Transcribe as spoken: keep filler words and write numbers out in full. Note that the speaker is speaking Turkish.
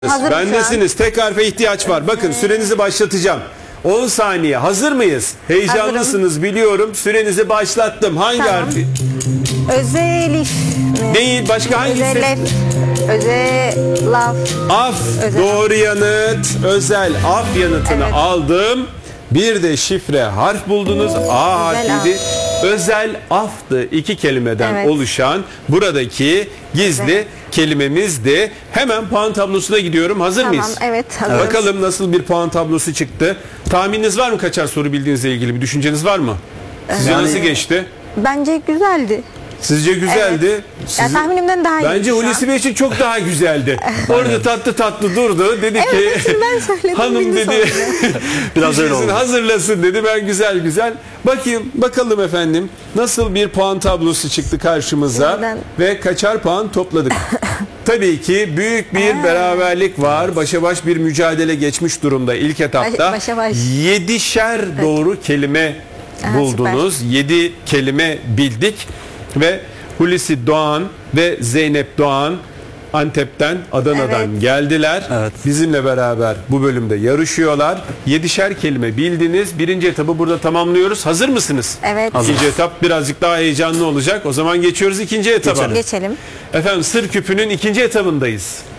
Hazırım Bendesiniz. Tek harfe ihtiyaç var. Bakın sürenizi başlatacağım. on saniye. Hazır mıyız? Heyecanlısınız biliyorum. Sürenizi başlattım. Hangi Tamam. harfi? Özelif. Değil. Başka hangisi? Özelef. Özelaf. Af. Özel. Doğru yanıt. Özel af yanıtını Evet. aldım. Bir de şifre harf buldunuz. A Özel harfiydi. Özel aftı. İki kelimeden Evet. oluşan buradaki gizli Evet. kelimemizdi. Hemen puan tablosuna gidiyorum. Hazır Tamam, mıyız? evet, hazırız. Bakalım nasıl bir puan tablosu çıktı. Tahmininiz var mı, kaçar soru bildiğinizle ilgili bir düşünceniz var mı? Sizce Yani- nasıl geçti? Bence güzeldi. Sizce güzeldi. Ya Sizin- tahminimden daha iyi. Bence Hulusi Bey için çok daha güzeldi. Orada tatlı tatlı durdu. Dedi Evet, ki hepsini ben söyledim, hanım bildi dedi Biraz öyle düşünsün, oldu. hazırlasın dedi. Ben güzel güzel. Bakayım bakalım efendim nasıl bir puan tablosu çıktı karşımıza Neden? ve kaçar puan topladık. Tabii ki büyük bir beraberlik var. Başa baş bir mücadele geçmiş durumda ilk etapta. Başa baş. Yedişer doğru kelime Aha, buldunuz. Yedi kelime bildik ve Hulusi Doğan ve Zeynep Doğan Antep'ten, Adana'dan Evet. geldiler. Evet. Bizimle beraber bu bölümde yarışıyorlar. Yedişer kelime bildiniz. Birinci etabı burada tamamlıyoruz. Hazır mısınız? Evet. İkinci etap birazcık daha heyecanlı olacak. O zaman geçiyoruz ikinci etaba. Geçelim. Geçelim. Efendim, sır küpünün ikinci etabındayız.